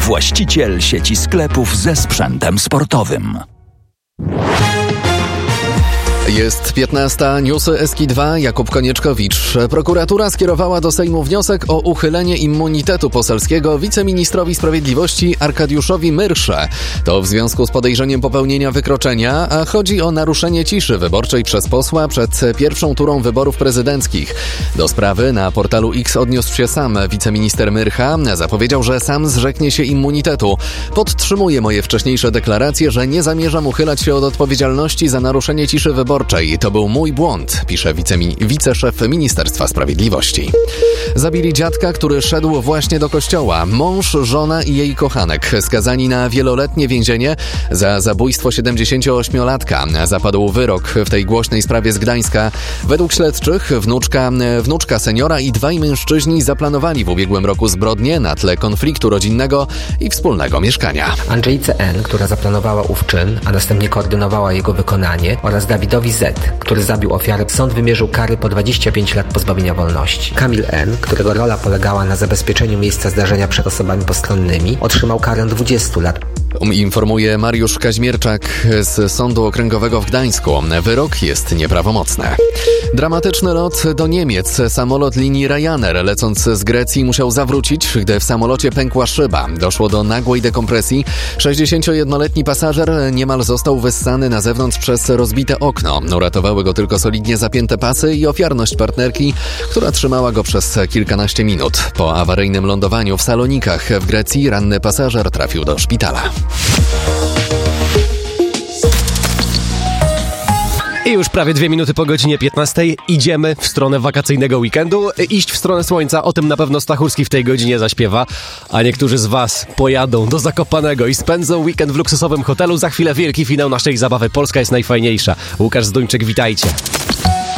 właściciel sieci sklepów ze sprzętem sportowym. Jest 15. Newsy Eski2. Jakub Konieczkowicz. Prokuratura skierowała do Sejmu wniosek o uchylenie immunitetu poselskiego wiceministrowi sprawiedliwości Arkadiuszowi Myrsze. To w związku z podejrzeniem popełnienia wykroczenia, a chodzi o naruszenie ciszy wyborczej przez posła przed pierwszą turą wyborów prezydenckich. Do sprawy na portalu X odniósł się sam wiceminister Myrcha. Zapowiedział, że sam zrzeknie się immunitetu. Podtrzymuję moje wcześniejsze deklaracje, że nie zamierzam uchylać się od odpowiedzialności za naruszenie ciszy wyborczej. To był mój błąd, pisze wiceszef Ministerstwa Sprawiedliwości. Zabili dziadka, który szedł właśnie do kościoła. Mąż, żona i jej kochanek skazani na wieloletnie więzienie za zabójstwo 78-latka. Zapadł wyrok w tej głośnej sprawie z Gdańska. Według śledczych wnuczka seniora i dwaj mężczyźni zaplanowali w ubiegłym roku zbrodnię na tle konfliktu rodzinnego i wspólnego mieszkania. Andrzejce N., która zaplanowała ów czyn, a następnie koordynowała jego wykonanie, oraz Dawidowi Z., który zabił ofiarę, sąd wymierzył kary po 25 lat pozbawienia wolności. Kamil N., którego rola polegała na zabezpieczeniu miejsca zdarzenia przed osobami postronnymi, otrzymał karę 20 lat. Informuje Mariusz Kaźmierczak z Sądu Okręgowego w Gdańsku. Wyrok jest nieprawomocny. Dramatyczny lot do Niemiec. Samolot linii Ryanair lecąc z Grecji musiał zawrócić, gdy w samolocie pękła szyba. Doszło do nagłej dekompresji. 61-letni pasażer niemal został wyssany na zewnątrz przez rozbite okno. Uratowały go tylko solidnie zapięte pasy i ofiarność partnerki, która trzymała go przez kilkanaście minut. Po awaryjnym lądowaniu w Salonikach w Grecji ranny pasażer trafił do szpitala. I już prawie 2 minuty po godzinie 15 idziemy w stronę wakacyjnego weekendu. Iść w stronę słońca, o tym na pewno Stachurski w tej godzinie zaśpiewa, a niektórzy z was pojadą do Zakopanego i spędzą weekend w luksusowym hotelu. Za chwilę wielki finał naszej zabawy Polska jest najfajniejsza. Łukasz Zduńczyk, witajcie.